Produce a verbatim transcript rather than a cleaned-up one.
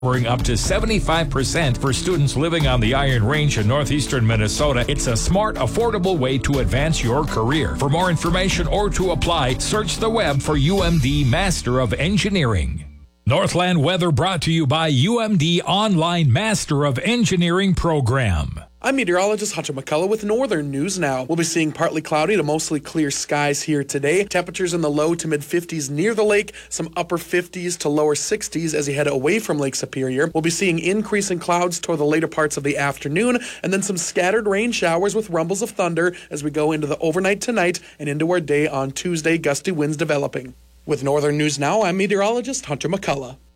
Covering up to seventy-five percent for students living on the Iron Range in northeastern Minnesota. It's a smart, affordable way to advance your career. For more information or to apply, search the web for U M D Master of Engineering. Northland weather brought to you by U M D Online Master of Engineering Program. I'm meteorologist Hunter McCullough with Northern News Now. We'll be seeing partly cloudy to mostly clear skies here today. Temperatures in the low to mid fifties near the lake, some upper fifties to lower sixties as you head away from Lake Superior. We'll be seeing increasing clouds toward the later parts of the afternoon, and then some scattered rain showers with rumbles of thunder as we go into the overnight tonight and into our day on Tuesday, gusty winds developing. With Northern News Now, I'm meteorologist Hunter McCullough.